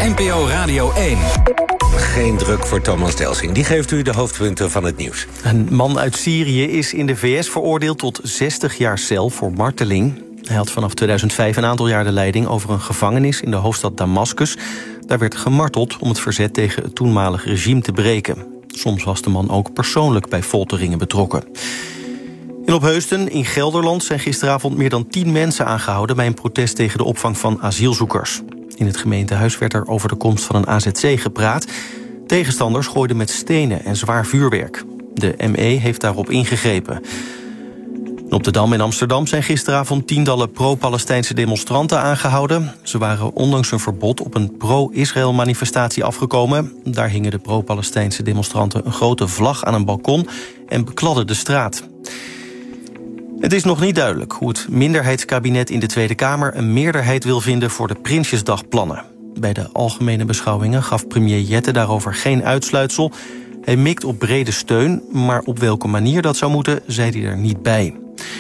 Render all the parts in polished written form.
NPO Radio 1. Geen druk voor Thomas Delsing. Die geeft u de hoofdpunten van het nieuws. Een man uit Syrië is in de VS veroordeeld tot 60 jaar cel voor marteling. Hij had vanaf 2005 een aantal jaar de leiding over een gevangenis in de hoofdstad Damascus. Daar werd gemarteld om het verzet tegen het toenmalige regime te breken. Soms was de man ook persoonlijk bij folteringen betrokken. In Opheusden in Gelderland zijn gisteravond meer dan 10 mensen aangehouden bij een protest tegen de opvang van asielzoekers. In het gemeentehuis werd er over de komst van een AZC gepraat. Tegenstanders gooiden met stenen en zwaar vuurwerk. De ME heeft daarop ingegrepen. Op de Dam in Amsterdam zijn gisteravond tientallen pro-Palestijnse demonstranten aangehouden. Ze waren ondanks een verbod op een pro-Israël manifestatie afgekomen. Daar hingen de pro-Palestijnse demonstranten een grote vlag aan een balkon en bekladden de straat. Het is nog niet duidelijk hoe het minderheidskabinet in de Tweede Kamer een meerderheid wil vinden voor de Prinsjesdagplannen. Bij de algemene beschouwingen gaf premier Jette daarover geen uitsluitsel. Hij mikt op brede steun, maar op welke manier dat zou moeten, zei hij er niet bij.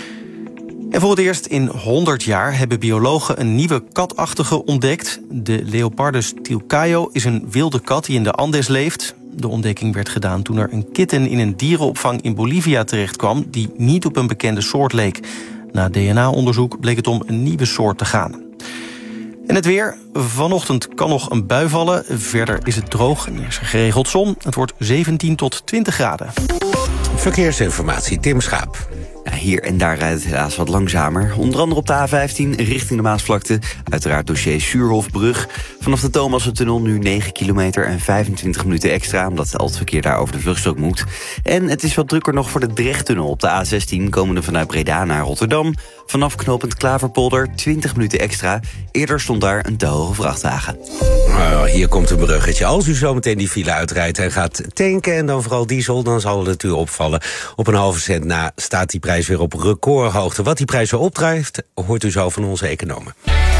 En voor het eerst in 100 jaar hebben biologen een nieuwe katachtige ontdekt. De Leopardus tilcaio is een wilde kat die in de Andes leeft. De ontdekking werd gedaan toen er een kitten in een dierenopvang in Bolivia terechtkwam die niet op een bekende soort leek. Na DNA-onderzoek bleek het om een nieuwe soort te gaan. En het weer. Vanochtend kan nog een bui vallen. Verder is het droog en er is geregeld zon. Het wordt 17 tot 20 graden. Verkeersinformatie, Tim Schaap. Ja, hier en daar rijdt het helaas wat langzamer. Onder andere op de A15 richting de Maasvlakte. Uiteraard dossier Suurhofbrug. Vanaf de Thomassentunnel nu 9 kilometer en 25 minuten extra, omdat al het verkeer daar over de vluchtstrook moet. En het is wat drukker nog voor de Drechttunnel op de A16... komende vanuit Breda naar Rotterdam. Vanaf knooppunt Klaverpolder 20 minuten extra. Eerder stond daar een te hoge vrachtwagen. Oh, hier komt een bruggetje. Als u zometeen die file uitrijdt en gaat tanken en dan vooral diesel, dan zal het u opvallen. Op een halve cent na staat die prijs weer op recordhoogte. Wat die prijs weer opdrijft, hoort u zo van onze economen.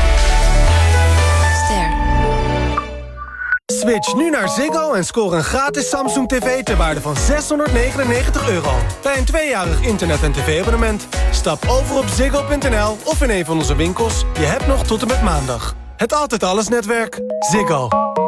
Switch nu naar Ziggo en score een gratis Samsung TV ter waarde van €699. Bij een 2-jarig internet- en tv-abonnement. Stap over op ziggo.nl of in een van onze winkels. Je hebt nog tot en met maandag. Het Altijd Alles netwerk. Ziggo.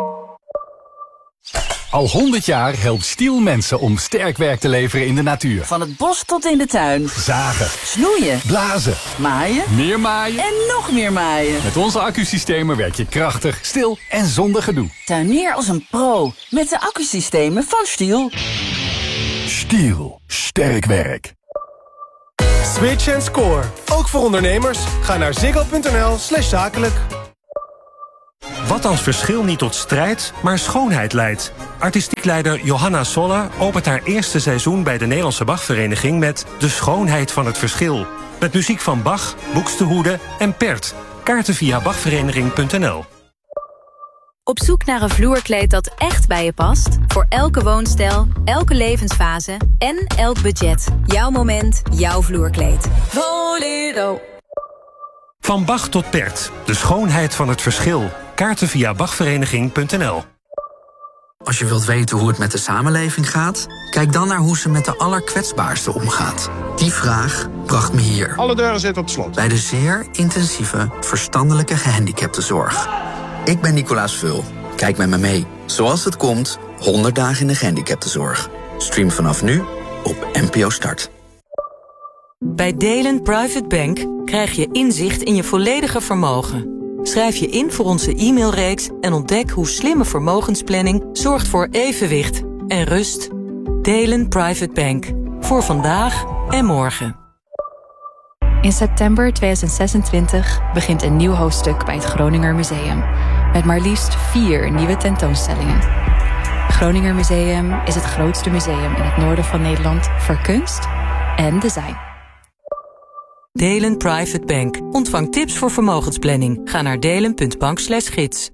Al 100 jaar helpt Stiel mensen om sterk werk te leveren in de natuur. Van het bos tot in de tuin. Zagen, Snoeien, blazen, maaien, meer maaien en nog meer maaien. Met onze accusystemen werk je krachtig, stil en zonder gedoe. Tuinier als een pro met de accusystemen van Stiel. Stiel, sterk werk. Switch en score. Ook voor ondernemers. Ga naar ziggo.nl/zakelijk. Wat als verschil niet tot strijd, maar schoonheid leidt? Artistiek leider Johanna Solla opent haar eerste seizoen bij de Nederlandse Bachvereniging met De Schoonheid van het Verschil. Met muziek van Bach, Buxtehude en Pert. Kaarten via bachvereniging.nl. Op zoek naar een vloerkleed dat echt bij je past? Voor elke woonstijl, elke levensfase en elk budget. Jouw moment, jouw vloerkleed. Bolero. Van Bach tot Pert. De Schoonheid van het Verschil. Kaarten via bachvereniging.nl. Als je wilt weten hoe het met de samenleving gaat, kijk dan naar hoe ze met de allerkwetsbaarsten omgaat. Die vraag bracht me hier. Alle deuren zitten op slot. Bij de zeer intensieve verstandelijke gehandicaptenzorg. Ik ben Nicolaas Vul. Kijk met me mee. Zoals het komt, 100 dagen in de gehandicaptenzorg. Stream vanaf nu op NPO Start. Bij Delen Private Bank krijg je inzicht in je volledige vermogen. Schrijf je in voor onze e-mailreeks en ontdek hoe slimme vermogensplanning zorgt voor evenwicht en rust. Delen Private Bank. Voor vandaag en morgen. In september 2026 begint een nieuw hoofdstuk bij het Groninger Museum. Met maar liefst 4 nieuwe tentoonstellingen. Het Groninger Museum is het grootste museum in het noorden van Nederland voor kunst en design. Delen Private Bank. Ontvang tips voor vermogensplanning. Ga naar delen.bank/gids.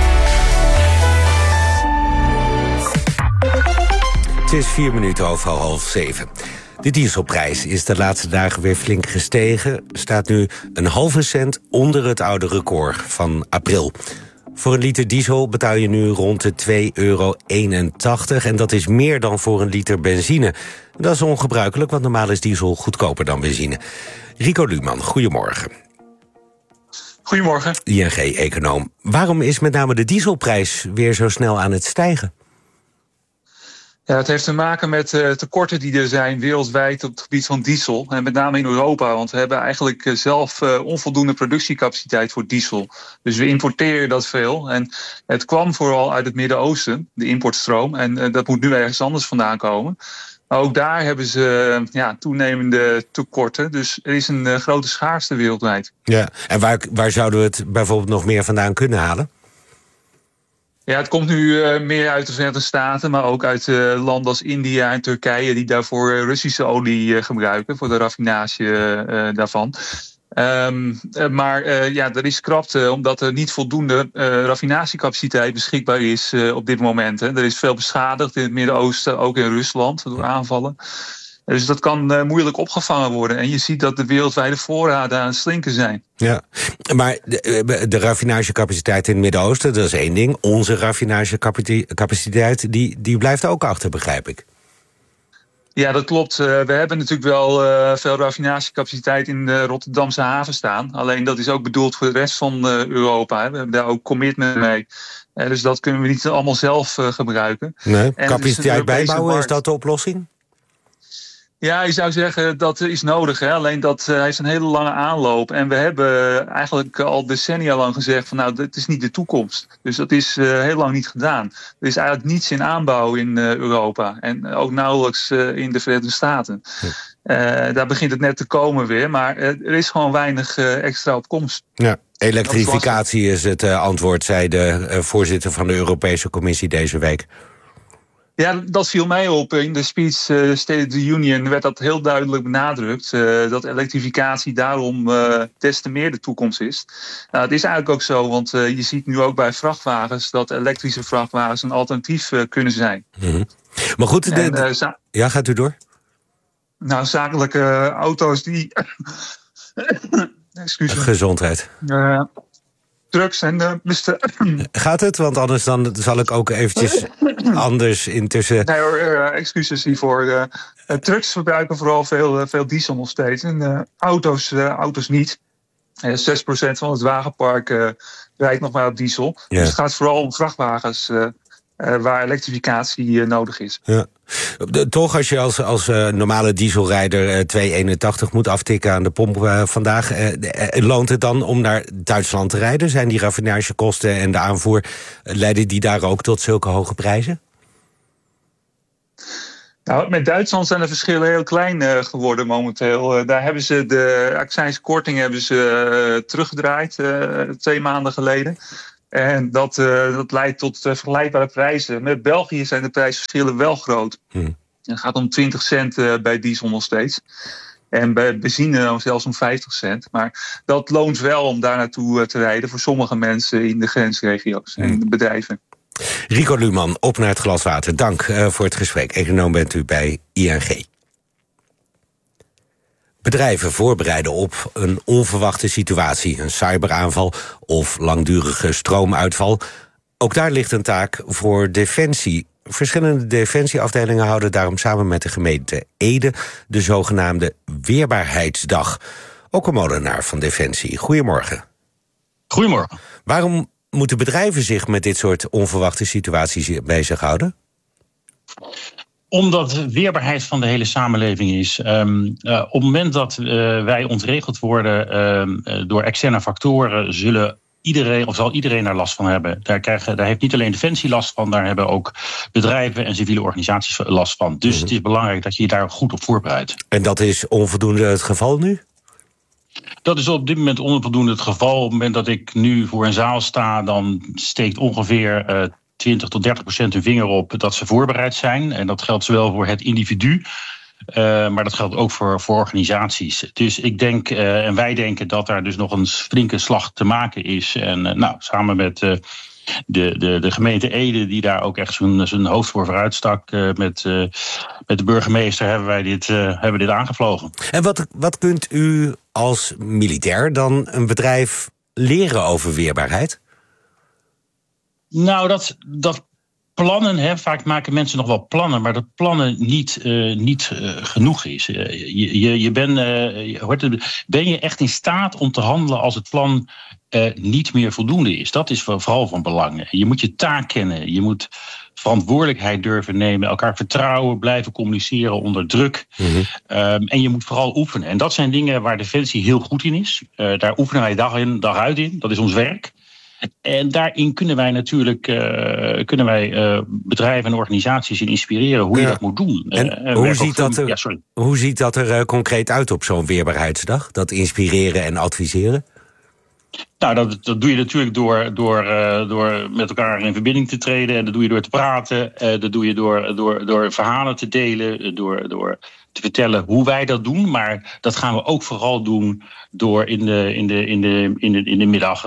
Het is 4 minuten over 6:30. De dieselprijs is de laatste dagen weer flink gestegen. Staat nu een halve cent onder het oude record van april. Voor een liter diesel betaal je nu rond de €2,81 en dat is meer dan voor een liter benzine. Dat is ongebruikelijk, want normaal is diesel goedkoper dan benzine. Rico Luhman, goedemorgen. Goedemorgen. ING-econoom. Waarom is met name de dieselprijs weer zo snel aan het stijgen? Ja, het heeft te maken met tekorten die er zijn wereldwijd op het gebied van diesel. En met name in Europa, want we hebben eigenlijk zelf onvoldoende productiecapaciteit voor diesel. Dus we importeren dat veel. En het kwam vooral uit het Midden-Oosten, de importstroom. En dat moet nu ergens anders vandaan komen. Maar ook daar hebben ze toenemende tekorten. Dus er is een grote schaarste wereldwijd. Ja, en waar zouden we het bijvoorbeeld nog meer vandaan kunnen halen? Ja, het komt nu meer uit de Verenigde Staten, maar ook uit landen als India en Turkije, die daarvoor Russische olie gebruiken, voor de raffinage daarvan. Maar er is krapte omdat er niet voldoende raffinatiecapaciteit beschikbaar is op dit moment. Hè. Er is veel beschadigd in het Midden-Oosten, ook in Rusland, door aanvallen. Dus dat kan moeilijk opgevangen worden. En je ziet dat de wereldwijde voorraden aan het slinken zijn. Ja, maar de raffinagecapaciteit in het Midden-Oosten, dat is één ding. Onze raffinagecapaciteit, die blijft ook achter, begrijp ik. Ja, dat klopt. We hebben natuurlijk wel veel raffinagecapaciteit in de Rotterdamse haven staan. Alleen dat is ook bedoeld voor de rest van Europa. Hè. We hebben daar ook commitment mee. Dus dat kunnen we niet allemaal zelf gebruiken. Nee, capaciteit bijbouwen, is dat de oplossing? Ja, je zou zeggen dat is nodig. Hè? Alleen dat heeft een hele lange aanloop. En we hebben eigenlijk al decennia lang gezegd van dit is niet de toekomst. Dus dat is heel lang niet gedaan. Er is eigenlijk niets in aanbouw in Europa. En ook nauwelijks in de Verenigde Staten. Daar begint het net te komen weer. Maar er is gewoon weinig extra op komst. Ja, elektrificatie is het antwoord, zei de voorzitter van de Europese Commissie deze week. Ja, dat viel mij op. In de speech State of the Union werd dat heel duidelijk benadrukt. Dat elektrificatie daarom des te meer de toekomst is. Nou, het is eigenlijk ook zo, want je ziet nu ook bij vrachtwagens dat elektrische vrachtwagens een alternatief kunnen zijn. Mm-hmm. Maar goed, ja, gaat u door? Nou, zakelijke auto's die... Excuus. Gezondheid. Trucks en Gaat het? Want anders dan zal ik ook eventjes anders intussen... Nee hoor, excuses hiervoor. Trucks verbruiken vooral veel diesel nog steeds. En auto's niet. 6% van het wagenpark rijdt nog maar op diesel. Ja. Dus het gaat vooral om vrachtwagens waar elektrificatie nodig is. Ja. Toch, als je als normale dieselrijder 2,81 moet aftikken aan de pomp vandaag, loont het dan om naar Duitsland te rijden? Zijn die raffinagekosten en de aanvoer, leiden die daar ook tot zulke hoge prijzen? Nou, met Duitsland zijn de verschillen heel klein geworden momenteel. Daar hebben ze de accijnskorting teruggedraaid 2 maanden geleden. En dat leidt tot vergelijkbare prijzen. Met België zijn de prijsverschillen wel groot. Het gaat om 20 cent bij diesel nog steeds. En bij benzine zelfs om 50 cent. Maar dat loont wel om daar naartoe te rijden voor sommige mensen in de grensregio's en de bedrijven. Rico Luhman, op naar het glas water. Dank voor het gesprek. Econoom bent u bij ING. Bedrijven voorbereiden op een onverwachte situatie, een cyberaanval of langdurige stroomuitval. Ook daar ligt een taak voor Defensie. Verschillende defensieafdelingen houden daarom samen met de gemeente Ede de zogenaamde Weerbaarheidsdag. Ook een molenaar van Defensie. Goedemorgen. Goedemorgen. Waarom moeten bedrijven zich met dit soort onverwachte situaties bezighouden? Omdat de weerbaarheid van de hele samenleving is. Op het moment dat wij ontregeld worden door externe factoren, zal iedereen daar last van hebben. Daar heeft niet alleen Defensie last van, daar hebben ook bedrijven en civiele organisaties last van. Dus het is belangrijk dat je je daar goed op voorbereidt. En dat is onvoldoende het geval nu? Dat is op dit moment onvoldoende het geval. Op het moment dat ik nu voor een zaal sta, dan steekt ongeveer 20 tot 30% hun vinger op dat ze voorbereid zijn. En dat geldt zowel voor het individu, maar dat geldt ook voor organisaties. Dus ik denk, en wij denken dat daar dus nog een flinke slag te maken is. En samen met de gemeente Ede, die daar ook echt zijn hoofd voor vooruitstak, met de burgemeester hebben we dit aangevlogen. En wat kunt u als militair dan een bedrijf leren over weerbaarheid? Nou, dat plannen, vaak maken mensen nog wel plannen, maar dat plannen niet genoeg is. Ben je echt in staat om te handelen als het plan niet meer voldoende is. Dat is vooral van belang. Je moet je taak kennen. Je moet verantwoordelijkheid durven nemen. Elkaar vertrouwen. Blijven communiceren onder druk. En je moet vooral oefenen. En dat zijn dingen waar Defensie heel goed in is. Daar oefenen wij dag in, dag uit in. Dat is ons werk. En daarin kunnen wij natuurlijk bedrijven en organisaties in inspireren hoe je dat moet doen. Hoe ziet dat er concreet uit op zo'n weerbaarheidsdag? Dat inspireren en adviseren? Nou, dat doe je natuurlijk door met elkaar in verbinding te treden. En dat doe je door te praten. Dat doe je door verhalen te delen. Door te vertellen hoe wij dat doen. Maar dat gaan we ook vooral doen door in de middag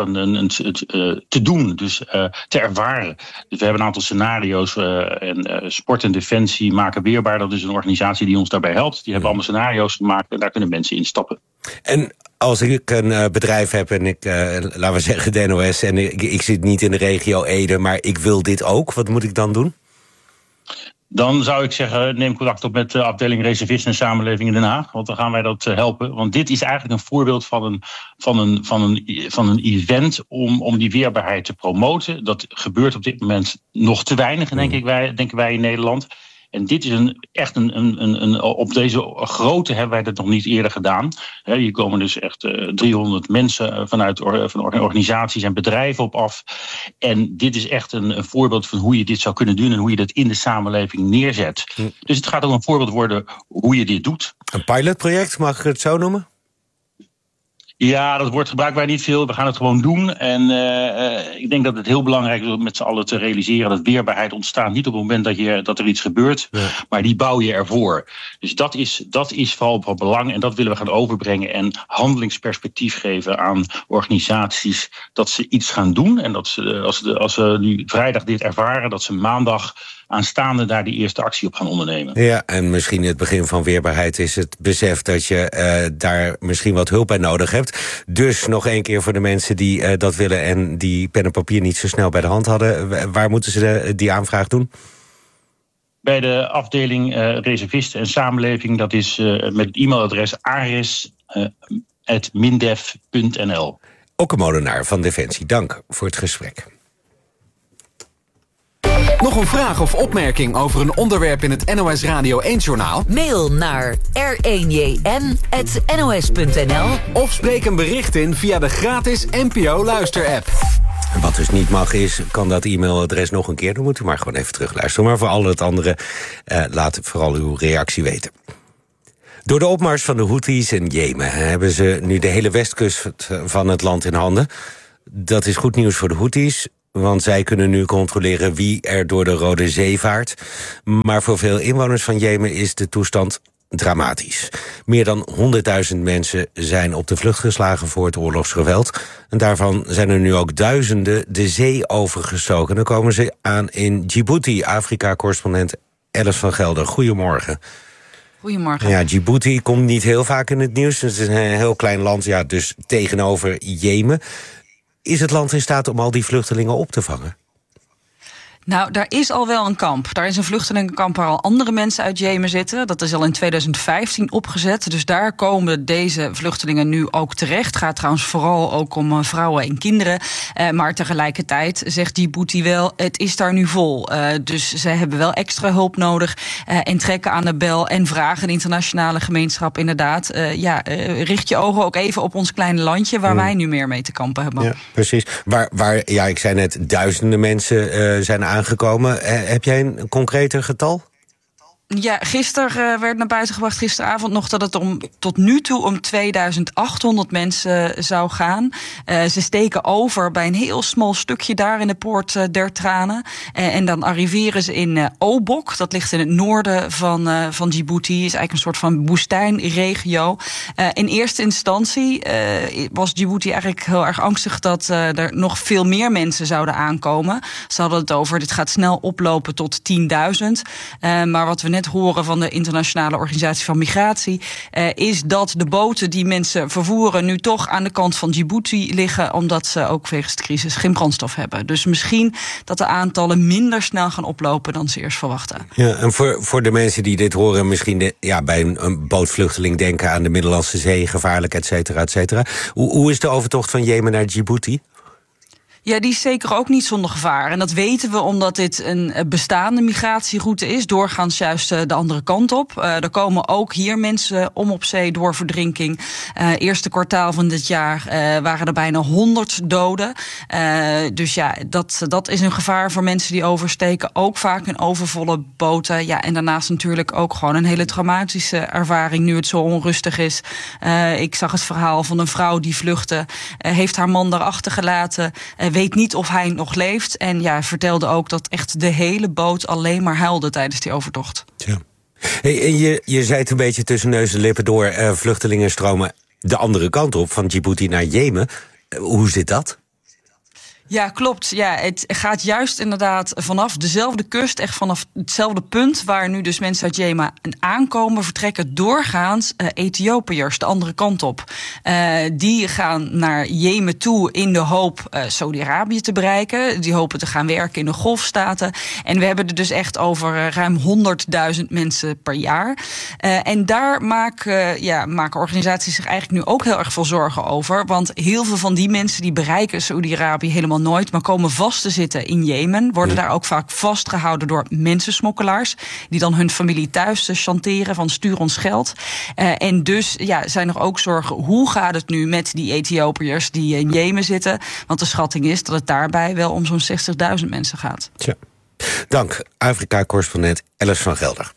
te doen. Dus te ervaren. Dus we hebben een aantal scenario's. En Sport en Defensie maken weerbaar. Dat is een organisatie die ons daarbij helpt. Die hebben allemaal scenario's gemaakt. En daar kunnen mensen in stappen. En als ik een bedrijf heb en laten we zeggen de NOS... en ik zit niet in de regio Ede, maar ik wil dit ook. Wat moet ik dan doen? Dan zou ik zeggen, neem contact op met de afdeling Reservisten en Samenleving in Den Haag. Want dan gaan wij dat helpen. Want dit is eigenlijk een voorbeeld van een event om die weerbaarheid te promoten. Dat gebeurt op dit moment nog te weinig, denken wij in Nederland. En dit is echt een op deze grootte hebben wij dat nog niet eerder gedaan. Hier komen dus echt 300 mensen van organisaties en bedrijven op af. En dit is echt een voorbeeld van hoe je dit zou kunnen doen en hoe je dat in de samenleving neerzet. Dus het gaat ook een voorbeeld worden hoe je dit doet. Een pilotproject, mag ik het zo noemen? Ja, dat woord gebruiken wij niet veel. We gaan het gewoon doen. En ik denk dat het heel belangrijk is om met z'n allen te realiseren dat weerbaarheid ontstaat niet op het moment dat er iets gebeurt, maar die bouw je ervoor. Dus dat is vooral van belang en dat willen we gaan overbrengen en handelingsperspectief geven aan organisaties dat ze iets gaan doen. En dat ze, als ze nu vrijdag dit ervaren, dat ze maandag aanstaande daar die eerste actie op gaan ondernemen. Ja, en misschien het begin van weerbaarheid is het besef dat je daar misschien wat hulp bij nodig hebt. Dus nog één keer voor de mensen die dat willen en die pen en papier niet zo snel bij de hand hadden. Waar moeten ze die aanvraag doen? Bij de afdeling Reservisten en Samenleving, dat is met het e-mailadres ares@mindef.nl. Ook een molenaar van Defensie, dank voor het gesprek. Nog een vraag of opmerking over een onderwerp in het NOS Radio 1-journaal? Mail naar r1jn@nos.nl of spreek een bericht in via de gratis NPO Luister-app. En wat dus niet mag is, kan dat e-mailadres nog een keer. Dan moet u maar gewoon even terugluisteren. Maar voor al het andere, laat vooral uw reactie weten. Door de opmars van de Houthis in Jemen hebben ze nu de hele westkust van het land in handen. Dat is goed nieuws voor de Houthis, want zij kunnen nu controleren wie er door de Rode Zee vaart. Maar voor veel inwoners van Jemen is de toestand dramatisch. Meer dan 100.000 mensen zijn op de vlucht geslagen voor het oorlogsgeweld. En daarvan zijn er nu ook duizenden de zee overgestoken. Dan komen ze aan in Djibouti. Afrika-correspondent Alice van Gelder. Goedemorgen. Goedemorgen. Ja, Djibouti komt niet heel vaak in het nieuws. Het is een heel klein land, ja, dus tegenover Jemen. Is het land in staat om al die vluchtelingen op te vangen? Nou, daar is al wel een kamp. Daar is een vluchtelingenkamp waar al andere mensen uit Jemen zitten. Dat is al in 2015 opgezet. Dus daar komen deze vluchtelingen nu ook terecht. Het gaat trouwens vooral ook om vrouwen en kinderen. Maar tegelijkertijd zegt Djibouti wel, het is daar nu vol. Dus zij hebben wel extra hulp nodig. En trekken aan de bel en vragen de internationale gemeenschap inderdaad. Richt je ogen ook even op ons kleine landje waar wij nu meer mee te kampen hebben. Ja, precies. Waar ik zei net, duizenden mensen zijn aangekomen. Heb jij een concreter getal? Ja, gisteren werd naar buiten gebracht, gisteravond nog, dat het tot nu toe om 2800 mensen zou gaan. Ze steken over bij een heel smal stukje daar in de Poort der Tranen. En dan arriveren ze in Obok, dat ligt in het noorden van Djibouti. Is eigenlijk een soort van woestijnregio. In eerste instantie was Djibouti eigenlijk heel erg angstig dat er nog veel meer mensen zouden aankomen. Ze hadden het over, dit gaat snel oplopen tot 10.000. Maar wat we net net horen van de Internationale Organisatie van Migratie, is dat de boten die mensen vervoeren nu toch aan de kant van Djibouti liggen, omdat ze ook wegens de crisis geen brandstof hebben. Dus misschien dat de aantallen minder snel gaan oplopen dan ze eerst verwachten. Ja, en voor de mensen die dit horen, misschien bij een bootvluchteling denken aan de Middellandse Zee, gevaarlijk, et cetera, et cetera. Hoe is de overtocht van Jemen naar Djibouti? Ja, die is zeker ook niet zonder gevaar. En dat weten we omdat dit een bestaande migratieroute is. Doorgaans juist de andere kant op. Er komen ook hier mensen om op zee door verdrinking. Eerste kwartaal van dit jaar waren er bijna 100 doden. Dus ja, dat is een gevaar voor mensen die oversteken. Ook vaak in overvolle boten. Ja, en daarnaast natuurlijk ook gewoon een hele traumatische ervaring nu het zo onrustig is. Ik zag het verhaal van een vrouw die vluchtte. Heeft haar man daarachter gelaten. Weet niet of hij nog leeft. En ja, vertelde ook dat echt de hele boot alleen maar huilde tijdens die overtocht. Ja. Hey, en je zei het een beetje tussen neus en lippen door. Vluchtelingen stromen de andere kant op, van Djibouti naar Jemen. Hoe zit dat? Ja, klopt. Ja, het gaat juist inderdaad vanaf dezelfde kust, echt vanaf hetzelfde punt waar nu dus mensen uit Jemen aankomen, vertrekken doorgaans Ethiopiërs de andere kant op. Die gaan naar Jemen toe in de hoop Saudi-Arabië te bereiken. Die hopen te gaan werken in de Golfstaten. En we hebben er dus echt over ruim 100.000 mensen per jaar. En daar maken organisaties zich eigenlijk nu ook heel erg veel zorgen over. Want heel veel van die mensen die bereiken Saudi-Arabië helemaal nooit, maar komen vast te zitten in Jemen. Worden daar ook vaak vastgehouden door mensensmokkelaars, die dan hun familie thuis chanteren van stuur ons geld. En dus zijn er ook zorgen, hoe gaat het nu met die Ethiopiërs die in Jemen zitten? Want de schatting is dat het daarbij wel om zo'n 60.000 mensen gaat. Tja. Dank, Afrika-correspondent Alice van Gelder.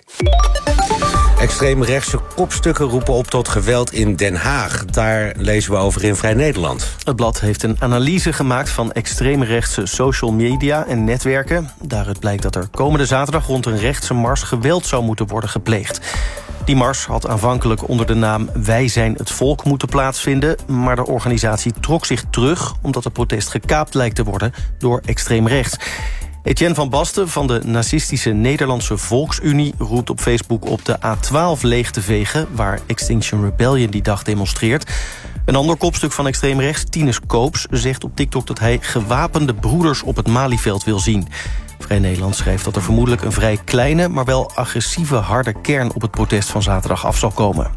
Extreemrechtse kopstukken roepen op tot geweld in Den Haag. Daar lezen we over in Vrij Nederland. Het blad heeft een analyse gemaakt van extreemrechtse social media en netwerken. Daaruit blijkt dat er komende zaterdag rond een rechtse mars geweld zou moeten worden gepleegd. Die mars had aanvankelijk onder de naam Wij zijn het volk moeten plaatsvinden, maar de organisatie trok zich terug omdat het protest gekaapt lijkt te worden door extreem rechts. Etienne van Basten van de nazistische Nederlandse Volksunie roept op Facebook op de A12 leeg te vegen, waar Extinction Rebellion die dag demonstreert. Een ander kopstuk van extreem rechts, Tinus Koops, zegt op TikTok dat hij gewapende broeders op het Malieveld wil zien. Vrij Nederland schrijft dat er vermoedelijk een vrij kleine, maar wel agressieve harde kern op het protest van zaterdag af zal komen.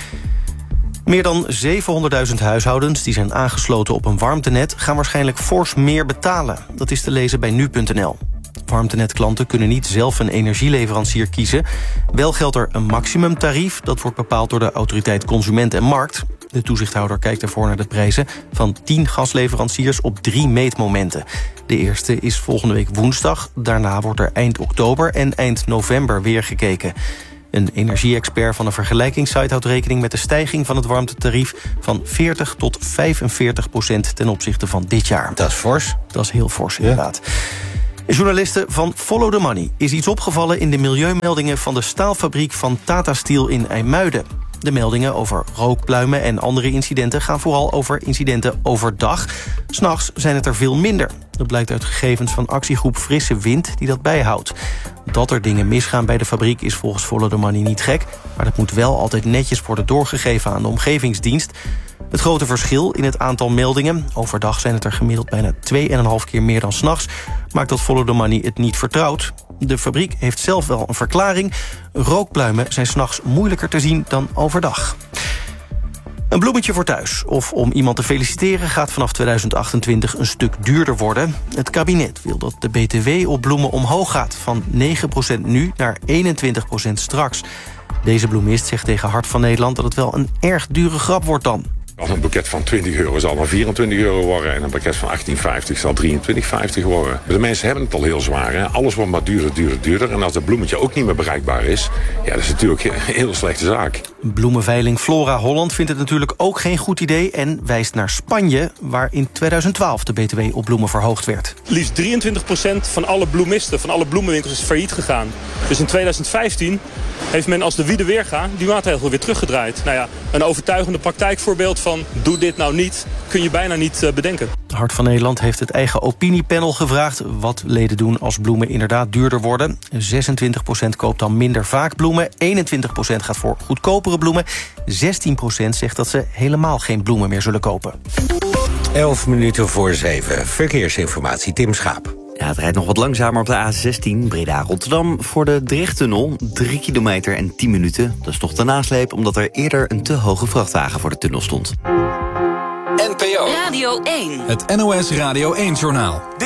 Meer dan 700.000 huishoudens die zijn aangesloten op een warmtenet gaan waarschijnlijk fors meer betalen. Dat is te lezen bij nu.nl. Warmtenetklanten kunnen niet zelf een energieleverancier kiezen. Wel geldt er een maximumtarief. Dat wordt bepaald door de Autoriteit Consument en Markt. De toezichthouder kijkt ervoor naar de prijzen van 10 gasleveranciers op 3 meetmomenten. De eerste is volgende week woensdag. Daarna wordt er eind oktober en eind november weer gekeken. Een energie-expert van een vergelijkingssite houdt rekening met de stijging van het warmtetarief van 40 tot 45% ten opzichte van dit jaar. Dat is fors. Dat is heel fors, inderdaad. Journalisten van Follow the Money is iets opgevallen in de milieumeldingen van de staalfabriek van Tata Steel in IJmuiden. De meldingen over rookpluimen en andere incidenten gaan vooral over incidenten overdag. 's Nachts zijn het er veel minder. Dat blijkt uit gegevens van actiegroep Frisse Wind die dat bijhoudt. Dat er dingen misgaan bij de fabriek is volgens Follow the Money niet gek, maar dat moet wel altijd netjes worden doorgegeven aan de omgevingsdienst. Het grote verschil in het aantal meldingen, overdag zijn het er gemiddeld bijna 2,5 keer meer dan 's nachts, maakt dat Follow the Money het niet vertrouwt. De fabriek heeft zelf wel een verklaring. Rookpluimen zijn 's nachts moeilijker te zien dan overdag. Een bloemetje voor thuis of om iemand te feliciteren gaat vanaf 2028 een stuk duurder worden. Het kabinet wil dat de BTW op bloemen omhoog gaat, van 9% nu naar 21% straks. Deze bloemist zegt tegen Hart van Nederland dat het wel een erg dure grap wordt dan. Een boeket van €20 zal maar €24 worden en een boeket van €18,50 zal €23,50 worden. De mensen hebben het al heel zwaar. Hè? Alles wordt maar duurder. En als dat bloemetje ook niet meer bereikbaar is, ja, dat is natuurlijk een heel slechte zaak. Bloemenveiling Flora Holland vindt het natuurlijk ook geen goed idee en wijst naar Spanje, waar in 2012 de BTW op bloemen verhoogd werd. Liefst 23% van alle bloemisten, van alle bloemenwinkels is failliet gegaan. Dus in 2015 heeft men als de wiede weerga die maatregel weer teruggedraaid. Nou ja, een overtuigende praktijkvoorbeeld van doe dit nou niet, kun je bijna niet bedenken. Hart van Nederland heeft het eigen opiniepanel gevraagd wat leden doen als bloemen inderdaad duurder worden. 26% koopt dan minder vaak bloemen, 21% gaat voor goedkopere bloemen, 16% zegt dat ze helemaal geen bloemen meer zullen kopen. 7:11. Verkeersinformatie, Tim Schaap. Ja, het rijdt nog wat langzamer op de A16 Breda-Rotterdam voor de Drechttunnel. 3 kilometer en 10 minuten. Dat is nog de nasleep omdat er eerder een te hoge vrachtwagen voor de tunnel stond. NPO Radio 1. Het NOS Radio 1-journaal.